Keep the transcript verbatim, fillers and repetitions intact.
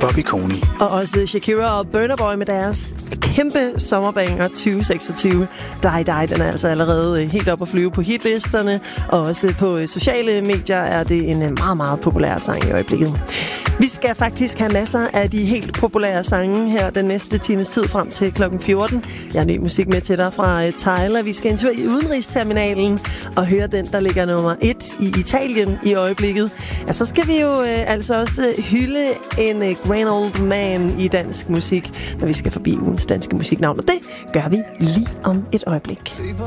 Bobby Coney. Og også Shakira og Burna Boy med deres kæmpe sommerbanger tyve seksogtyve. Die Die, den er altså allerede helt op at flyve på hitlisterne, og også på sociale medier er det en meget, meget populær sang i øjeblikket. Vi skal faktisk have masser af de helt populære sange her den næste times tid frem til klokken fjorten. Jeg har ny musik med til dig fra Tyler. Vi skal en tur i udenrigsterminalen og høre den, der ligger nummer et i Italien i øjeblikket. Ja, så skal vi jo øh, altså også hylde en øh, grand old man i dansk musik, når vi skal forbi ugens danske musiknavn. Og det gør vi lige om et øjeblik.